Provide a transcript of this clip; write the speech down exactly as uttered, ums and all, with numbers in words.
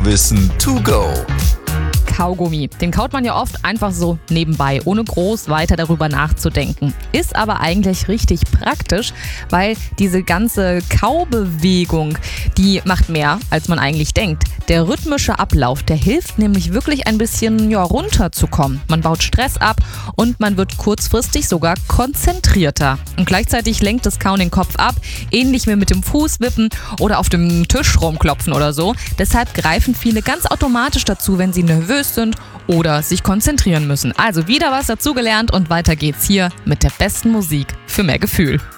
Kaugummi-Wissen to go. Kaugummi. Den kaut man ja oft einfach so nebenbei, ohne groß weiter darüber nachzudenken. Ist aber eigentlich richtig praktisch, weil diese ganze Kaubewegung, die macht mehr, als man eigentlich denkt. Der rhythmische Ablauf, der hilft nämlich wirklich ein bisschen ja, runterzukommen. Man baut Stress ab und man wird kurzfristig sogar konzentrierter. Und gleichzeitig lenkt das Kauen den Kopf ab, ähnlich wie mit dem Fuß wippen oder auf dem Tisch rumklopfen oder so. Deshalb greifen viele ganz automatisch dazu, wenn sie nervös sind oder sich konzentrieren müssen. Also wieder was dazugelernt und weiter geht's hier mit der besten Musik für mehr Gefühl.